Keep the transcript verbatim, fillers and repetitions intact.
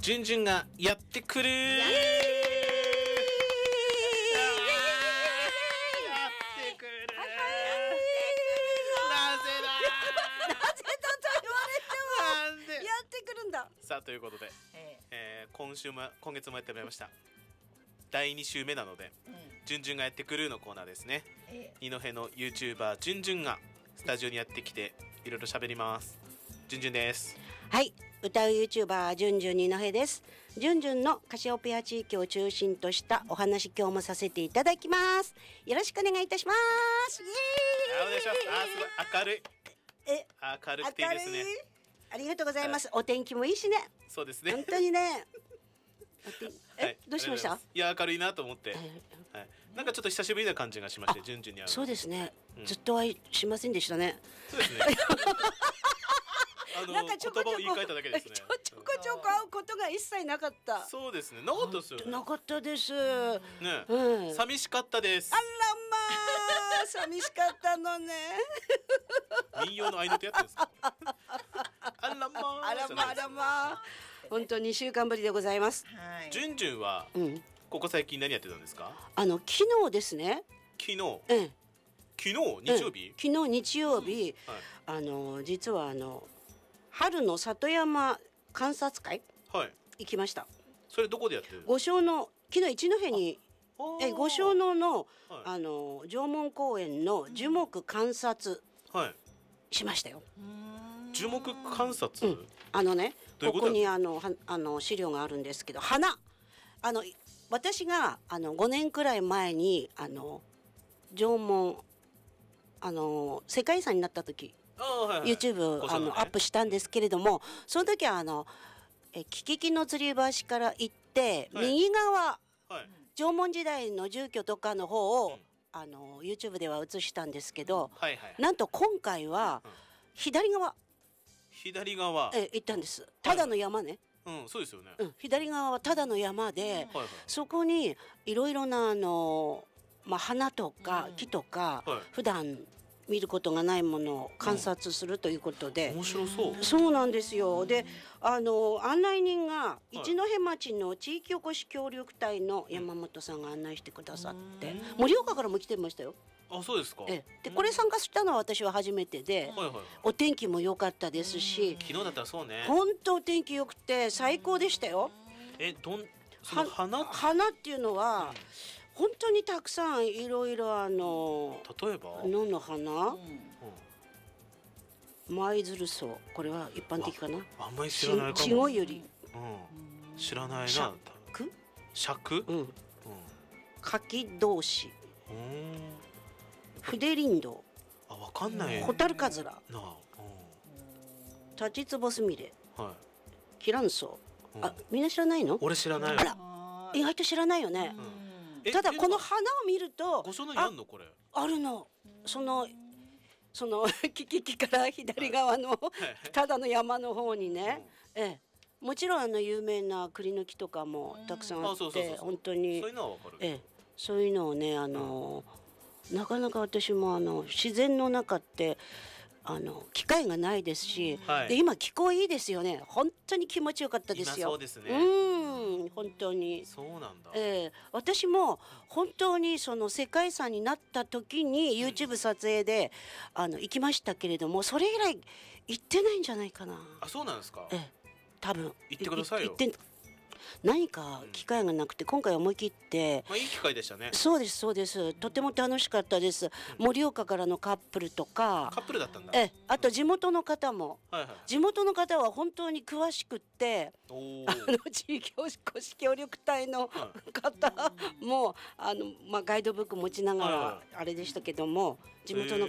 じゅんじゅんがやってくるー。やってくるー。なぜだー。 なぜだと言われてもなんでやってくるんだ。 さあということで、 えええー、今週も今月もやってまいりました。だいに週目なので、じゅんじゅんがやってくるのコーナーですね。 ええ二戸の YouTuber じゅんじゅんがスタジオにやってきていろいろ喋ります。じゅんじゅんです。 はい、歌う YouTuber じゅんじゅん二戸です。じゅんじゅんのカシオペア地域を中心としたお話今日もさせていただきます。よろしくお願いいたします。イエーイ。 お願いします。あーすごい明るい。 え、 明るくていいですね。 明るい。ありがとうございます。お天気もいいしね。 そうですね。 本当にね。お天え、 はい、 どうしました？ いや明るいなと思って、 えはい、なんかちょっと久しぶりな感じがしまして、じゅんじゅんに会う。 そうですね、 うん、 ずっと会いしませんでしたね。 そうですね。あのなんかちょこちょこ言葉を言い換えただけですね。 ちょちょこちょこ会うことが一切なかった。 そうですね。なかったですよね。 なかったです。 ね、 うん、 寂しかったです。 あらまあ、寂しかったのね。 民謡の合いの手やってるんですか。あらまあ、 あらまあ、あらまあ、本当ににしゅうかんぶりでございます。 はい。じゅんじゅんは、うん、ここ最近何やってたんですか？ あの昨日ですね。 昨日。 ええ、 昨日日曜日？ ええ、昨日日曜日、うん、はい、あの実はあの春の里山観察会、はい、行きました。 それどこでやってる？ 五所の昨日一戸にえ五所のの、はい、あの縄文公園の樹木観察、はい、しましたよ。 樹木観察、うん、 あのね、ここにあのはあの資料があるんですけど、花あの私があのごねんくらい前にあの縄文あの世界遺産になった時、はいはい、YouTube あの、ね、アップしたんですけれども、その時はあのえキキキの吊り橋から行って、はい、右側、はい、縄文時代の住居とかの方を、うん、あの YouTube では映したんですけど、うん、はいはい、なんと今回は、うん、左側左側え行ったんです。ただの山ね、 はい、うん、そうですよね、 うん、左側はただの山で、はいはい、そこにいろいろなあの、まあ、花とか木とか、うん、はい、普段見ることがないものを観察するということで、 うん、面白そう。 そうなんですよ。で、あの案内人が一戸町の地域おこし協力隊の山本さんが案内してくださって、盛岡からも来てましたよ。 あ、そうですか。 えでこれ参加したのは私は初めてで、はいはいはい、お天気も良かったですし、 昨日だったらそうね、 本当お天気良くて最高でしたよ。 えどんその花花っていうのは、うん、本当にたくさんいろいろあの例えば野の花、舞鶴草、これは一般的かな。 あんまり知らないかも。 ちごゆり、 うん、知らないな。 釈釈、うん、うん、 柿同士、筆林道、 あ、わかんない。 ホタルカズラ、 なあ、 うん、タチツボスミレ、はい、キランソウ、うん、あ、みんな知らないの？ 俺知らない。 あら、意外と知らないよね。うん、ただこの花を見ると、 御所のにあんのこれ？ あるの。そのそのキキキから左側のただの山の方にね、うん、ええ、もちろんあの有名な栗の木とかもたくさんあって、本当にそういうのはわかる。 ええ、そういうのをね、あの、うん、なかなか私もあの自然の中ってあの機会がないですし、はい、で今気候いいですよね。本当に気持ちよかったですよ。 今そうですね。 うん、本当に。 そうなんだ。 えー、私も本当にその世界遺産になった時に YouTube 撮影で、うん、あの行きましたけれども、それ以来行ってないんじゃないかな。 あ、そうなんですか。 えー、多分行ってくださいよ。 行って何か機会がなくて、今回思い切って、 まあ、いい機会でしたね。 そうですそうです、とても楽しかったです、うん、盛岡からのカップルとか、 カップルだったんだ。 えあと地元の方も、 はいはい、 地元の方は本当に詳しくって、あの地域おこし協力隊の方も、はい、あの、まあ、ガイドブック持ちながらあれでしたけども、地元の